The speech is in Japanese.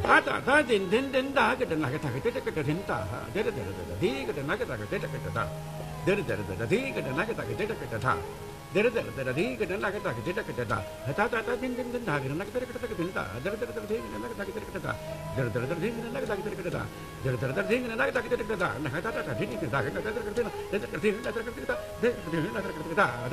たたたでんでんでんだけでなげたけてけてでんたでれでれででけでなげたけてけてたでれでれででけでなげたけてけてたでれでれででけでなげたけてけてたたたたでんでんでんだけでなげたけてけてんだでれでれででけでなげたけてけてたでれでれででけでなげたけてけてたでれでれででけでなげたけてけてたなたたたでけでなげたけてけてたでれでれでなげたけてけてたでれでれでなげたけてけてた